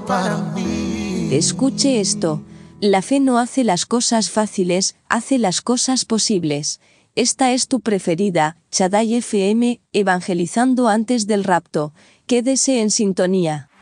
para mí. Escuche esto. La fe no hace las cosas fáciles, hace las cosas posibles. Esta es tu preferida, Shaddai FM, evangelizando antes del rapto. Quédese en sintonía.